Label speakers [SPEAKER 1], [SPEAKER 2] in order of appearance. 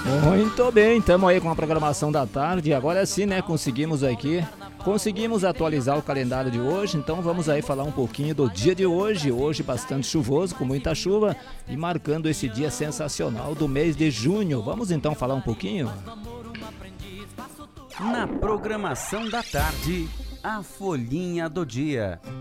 [SPEAKER 1] Muito bem, estamos aí com a programação da tarde. Agora sim, né? Conseguimos atualizar o calendário de hoje. Então vamos aí falar um pouquinho do dia de hoje. Hoje bastante chuvoso, com muita chuva e marcando esse dia sensacional do mês de junho. Vamos então falar um pouquinho?
[SPEAKER 2] Na programação da tarde, a folhinha do dia.